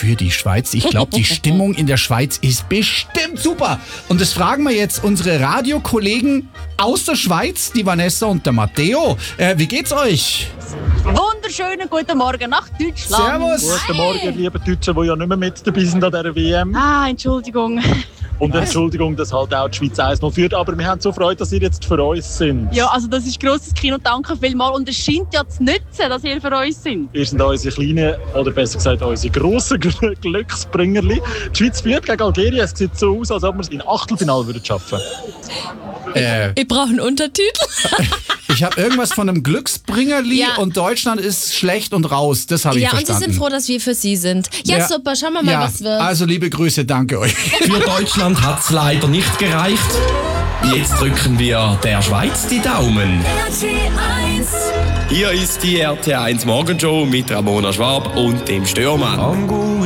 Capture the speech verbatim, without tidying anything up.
für die Schweiz. Ich glaube, die Stimmung in der Schweiz ist bestimmt super. Und das fragen wir jetzt unsere Radiokollegen aus der Schweiz, die Vanessa und der Matteo. Äh, wie geht's euch? Wunderschönen guten Morgen nach Deutschland. Servus. Guten Morgen, liebe Deutschen, die ja nicht mehr mit dabei sind an dieser W M. Ah, Entschuldigung. Und Entschuldigung, dass halt auch die Schweiz eins null führt. Aber wir haben so Freude, dass ihr jetzt für uns sind. Ja, also das ist grosses Kino, danke vielmals. Und es scheint ja zu nützen, dass ihr für uns sind. Ihr seid unsere kleinen, oder besser gesagt unsere grossen Gl- Glücksbringerli. Die Schweiz führt gegen Algerien. Es sieht so aus, als ob wir es im Achtelfinale würden schaffen. Äh, Ich brauche einen Untertitel. ich habe irgendwas von einem Glücksbringerli Ja. und Deutschland ist schlecht und raus. Das habe ich Ja, und verstanden. sie sind froh, dass wir für sie sind. Ja, Ja. super, schauen wir mal, ja, was wird. also liebe Grüße, danke euch. Für Deutschland hat es leider nicht gereicht. Jetzt drücken wir der Schweiz die Daumen. Hier ist die R T eins Morgenshow mit Ramona Schwab und dem Stürmann.